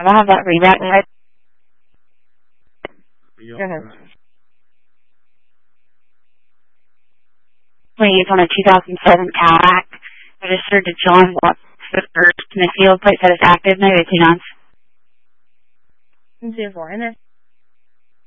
I have that read out there. Go ahead. Please, on a 2007 Cadillac, registered to John Watson, Smithfield, place that is active, no 2 9s. And 2 4 in there.